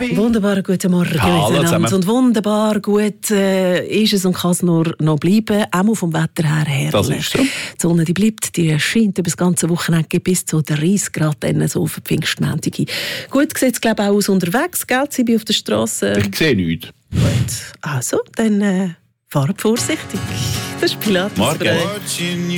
Wunderbar guten Morgen zusammen. und wunderbar gut ist es und kann es nur noch bleiben, auch vom Wetter her herrlich. Das ist so. Die Sonne die bleibt, die scheint über das ganze Wochenende bis zu 30 Grad so auf Pfingstmontag. Gut sieht es glaube ich auch aus unterwegs, gell? Ich bin auf der Straße. Ich sehe nichts. Gut, also dann fahrt vorsichtig. Das ist Pilatus. Morgen.